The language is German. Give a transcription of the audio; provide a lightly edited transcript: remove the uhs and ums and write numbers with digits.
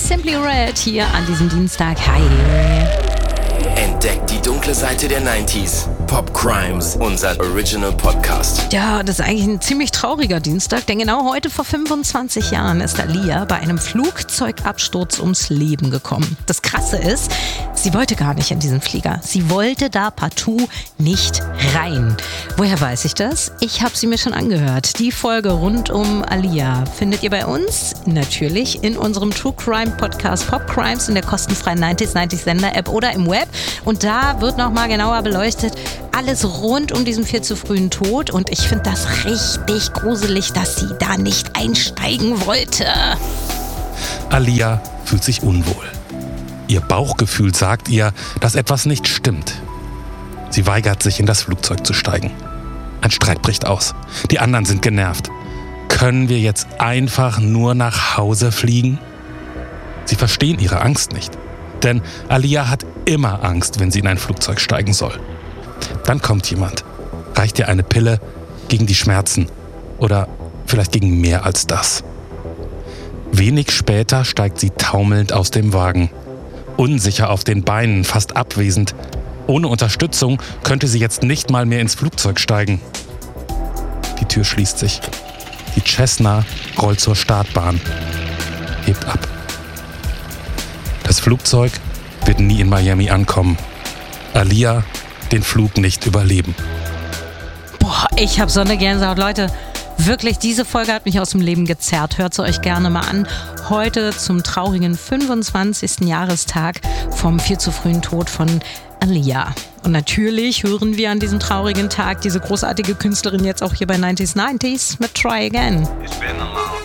Simply Red hier an diesem Dienstag. Hi. Entdeckt die dunkle Seite der 90s. Pop Crimes, unser Original Podcast. Ja, das ist eigentlich ein ziemlich trauriger Dienstag, denn genau heute vor 25 Jahren ist Aaliyah bei einem Flugzeugabsturz ums Leben gekommen. Das Krasse ist, sie wollte gar nicht in diesen Flieger. Sie wollte da partout nicht rein. Woher weiß ich das? Ich habe sie mir schon angehört. Die Folge rund um Aaliyah findet ihr bei uns natürlich in unserem True Crime Podcast Pop Crimes in der kostenfreien 90s Sender App oder im Web. Und da wird nochmal genauer beleuchtet, alles rund um diesen viel zu frühen Tod. Und ich finde das richtig gruselig, dass sie da nicht einsteigen wollte. Aaliyah fühlt sich unwohl. Ihr Bauchgefühl sagt ihr, dass etwas nicht stimmt. Sie weigert sich, in das Flugzeug zu steigen. Ein Streit bricht aus. Die anderen sind genervt. Können wir jetzt einfach nur nach Hause fliegen? Sie verstehen ihre Angst nicht. Denn Aaliyah hat immer Angst, wenn sie in ein Flugzeug steigen soll. Dann kommt jemand, reicht ihr eine Pille gegen die Schmerzen oder vielleicht gegen mehr als das. Wenig später steigt sie taumelnd aus dem Wagen. Unsicher auf den Beinen, fast abwesend. Ohne Unterstützung könnte sie jetzt nicht mal mehr ins Flugzeug steigen. Die Tür schließt sich. Die Cessna rollt zur Startbahn, hebt ab. Das Flugzeug wird nie in Miami ankommen. Aaliyah den Flug nicht überleben. Boah, ich habe so eine Gänsehaut. Leute, wirklich, diese Folge hat mich aus dem Leben gezerrt. Hört sie euch gerne mal an. Heute zum traurigen 25. Jahrestag vom viel zu frühen Tod von Aaliyah. Und natürlich hören wir an diesem traurigen Tag diese großartige Künstlerin jetzt auch hier bei 90s mit Try Again. It's been a long